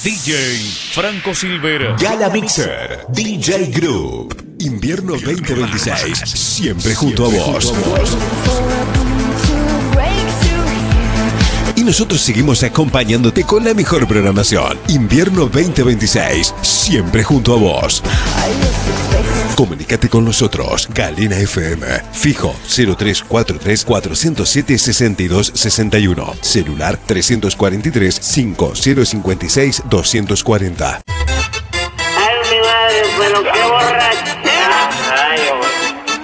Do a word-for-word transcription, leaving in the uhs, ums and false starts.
D J Franco Silvera. Gala Mixer, D J Group. Invierno veinte veintiséis, siempre junto a vos. Y nosotros seguimos acompañándote con la mejor programación. Invierno veinte veintiséis, siempre junto a vos. Comunícate con nosotros. Galena F M. Fijo cero tres cuatro tres, cuatro cero siete, seis dos seis uno. Celular tres cuatro tres, cinco cero cinco seis, dos cuatro cero. Ay, mi madre, pero qué borracho.